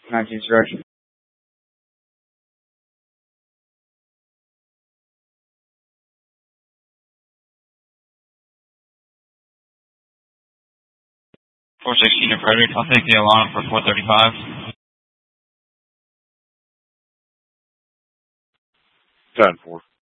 19th direction. 416 to Frederick. I'll take the alarm for 435. 10-4.